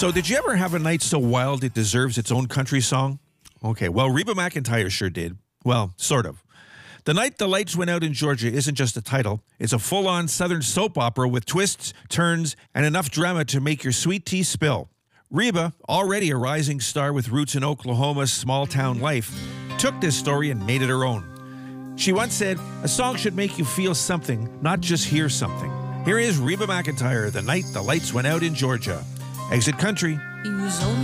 So did you ever have a night so wild it deserves its own country song? Okay, well, Reba McEntire sure did. Well, sort of. The Night the Lights Went Out in Georgia isn't just a title. It's a full-on Southern soap opera with twists, turns, and enough drama to make your sweet tea spill. Reba, already a rising star with roots in Oklahoma's small-town life, took this story and made it her own. She once said, "A song should make you feel something, not just hear something." Here is Reba McEntire, The Night the Lights Went Out in Georgia. Exit Country.